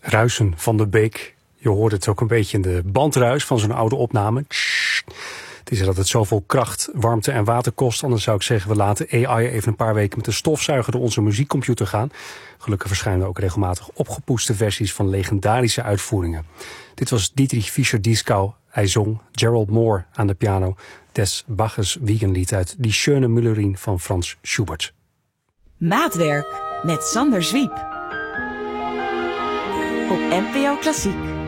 Ruisen van de Beek. Je hoort het ook een beetje in de bandruis van zo'n oude opname. Het is dat het zoveel kracht, warmte en water kost. Anders zou ik zeggen, we laten AI even een paar weken met de stofzuiger door onze muziekcomputer gaan. Gelukkig verschijnen ook regelmatig opgepoetste versies van legendarische uitvoeringen. Dit was Dietrich Fischer-Dieskau. Hij zong Gerald Moore aan de piano. Des Baches Wiegenlied uit Die Schöne Müllerin van Franz Schubert. Maatwerk met Sander Zwiep. Op NPO Klassiek.